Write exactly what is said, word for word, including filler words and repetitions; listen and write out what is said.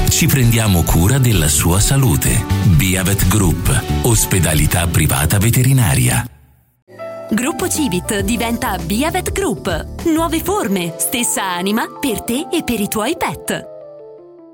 Ci prendiamo cura della sua salute. Biavet Group, ospedalità privata veterinaria. Gruppo Civit diventa Biavet Group. Nuove forme, stessa anima per te e per i tuoi pet.